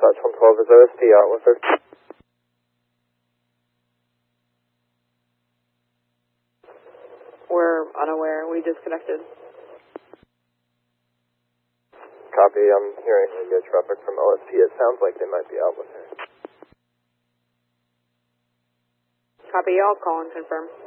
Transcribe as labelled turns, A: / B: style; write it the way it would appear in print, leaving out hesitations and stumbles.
A: dispatch 112 is OSP out with her.
B: We're unaware. We disconnected.
A: Copy, I'm hearing radio traffic from OSP. It sounds like they might be out with her.
B: Copy, y'all. Call and confirm.